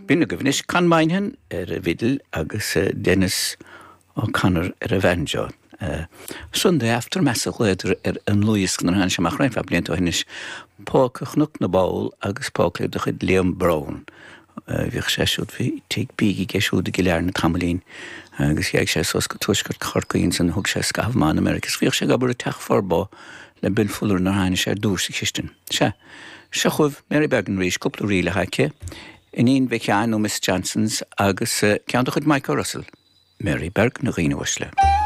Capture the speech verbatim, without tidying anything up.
bína go bhnis can maithin ar a bhidal agus Dennis O'Connor ar a bhainjo. Sunday after messa léidir ar an Luas gan an semach rain fa blianta hinis pócachnach na báil agus póclair de chud Liam Brown. Bhíoh sé siúd bhí teag bíigi geisiúd go lear na tamlín agus dhéag sé sos go tuisgurt chorcaín san thug sé scafhmán Americas. Bhíoh sé gabar a teach forbá le bil fuller nar haine sé dúr sa chistin. Se, se chuh Mary Bergen rís cúpla riile haice, in íon bheith ceann ó Miss Johnsons agus ceann chud Michael Russell. Mary Berg na Ghine Uisle.